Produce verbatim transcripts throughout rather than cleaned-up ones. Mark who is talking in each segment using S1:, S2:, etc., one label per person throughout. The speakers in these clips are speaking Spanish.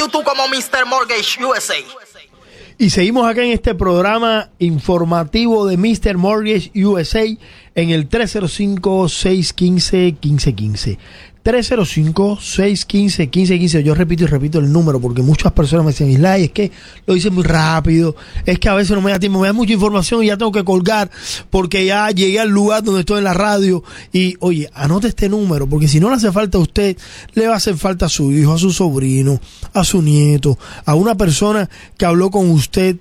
S1: YouTube como mister Mortgage U S A.
S2: Y seguimos acá en este programa informativo de mister Mortgage U S A en el tres cero cinco, seis uno cinco, uno cinco uno cinco. tres cero cinco, seis uno cinco, uno cinco uno cinco. Yo repito y repito el número porque muchas personas me dicen, Islay, es que lo dicen muy rápido, es que a veces no me da tiempo, me da mucha información y ya tengo que colgar porque ya llegué al lugar donde estoy en la radio. Y oye, anote este número porque si no le hace falta a usted, le va a hacer falta a su hijo, a su sobrino, a su nieto, a una persona que habló con usted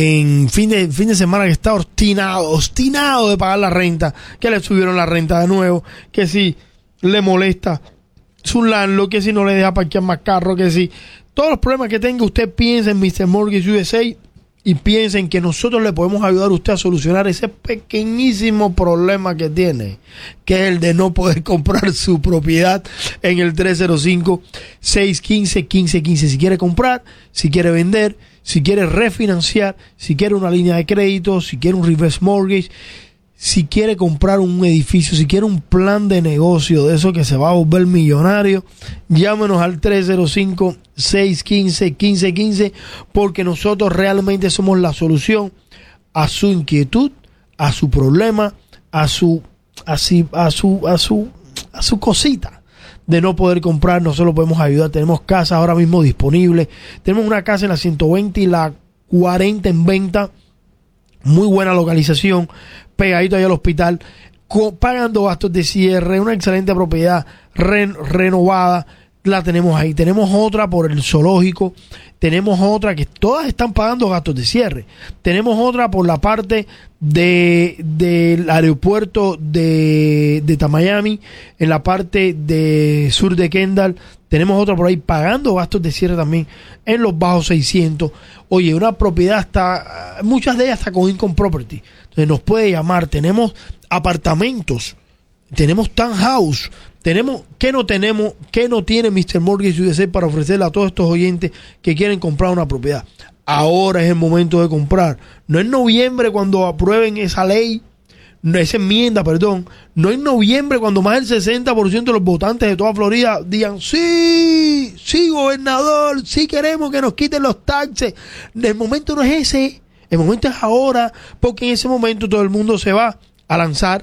S2: en fin de, fin de semana que está obstinado, obstinado de pagar la renta, que le subieron la renta de nuevo, que si le molesta su landlord, que si no le deja parquear más carro, que si todos los problemas que tenga, usted piensa en mister Mortgage U S A y piensa en que nosotros le podemos ayudar a usted a solucionar ese pequeñísimo problema que tiene, que es el de no poder comprar su propiedad en el tres cero cinco, seis uno cinco, uno cinco uno cinco. Si quiere comprar, si quiere vender, si quiere refinanciar, si quiere una línea de crédito, si quiere un reverse mortgage, si quiere comprar un edificio, si quiere un plan de negocio de eso que se va a volver millonario, llámenos al tres cero cinco, seis uno cinco, uno cinco uno cinco porque nosotros realmente somos la solución a su inquietud, a su problema, a su a su a su a su, a su cosita de no poder comprar. Nosotros lo podemos ayudar. Tenemos casas ahora mismo disponibles. Tenemos una casa en la ciento veinte y la cuarenta en venta. Muy buena localización, pegadito allá al hospital, co- pagando gastos de cierre, una excelente propiedad re- renovada, la tenemos ahí. Tenemos otra por el zoológico, tenemos otra que todas están pagando gastos de cierre, tenemos otra por la parte de del aeropuerto de, de Miami, en la parte de sur de Kendall. Tenemos otra por ahí pagando gastos de cierre también en los bajos seiscientos. Oye, una propiedad hasta, muchas de ellas hasta con Income Property. Entonces nos puede llamar. Tenemos apartamentos, tenemos townhouse, tenemos, ¿qué no tenemos? ¿Qué no tiene mister Mortgage U S A para ofrecerle a todos estos oyentes que quieren comprar una propiedad? Ahora es el momento de comprar. No en noviembre cuando aprueben esa ley, esa enmienda, perdón, no en noviembre cuando más del sesenta por ciento de los votantes de toda Florida digan sí, sí gobernador, sí queremos que nos quiten los taxes. El momento no es ese, el momento es ahora, porque en ese momento todo el mundo se va a lanzar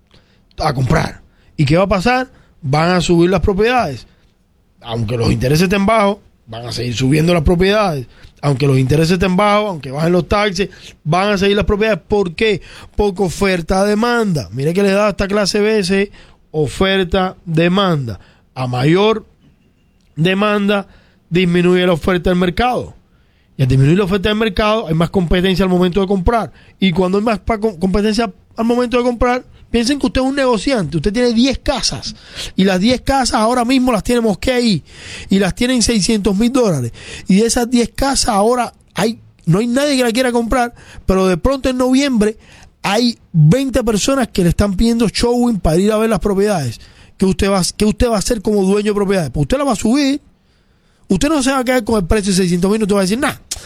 S2: a comprar. ¿Y qué va a pasar? Van a subir las propiedades, aunque los intereses estén bajos, van a seguir subiendo las propiedades. Aunque los intereses estén bajos, aunque bajen los taxes, van a seguir las propiedades. ¿Por qué? Porque oferta-demanda. Mire que le da esta clase B S, oferta-demanda. A mayor demanda, disminuye la oferta del mercado. Y al disminuir la oferta del mercado, hay más competencia al momento de comprar. Y cuando hay más competencia al momento de comprar, piensen que usted es un negociante, usted tiene diez casas y las diez casas ahora mismo las tiene Mosquea ahí y las tienen seiscientos mil dólares y de esas diez casas ahora hay no hay nadie que la quiera comprar, pero de pronto en noviembre hay veinte personas que le están pidiendo showing para ir a ver las propiedades. ¿Qué usted va, qué usted va a hacer como dueño de propiedades? Pues usted la va a subir, usted no se va a quedar con el precio de seiscientos mil, no te va a decir nada.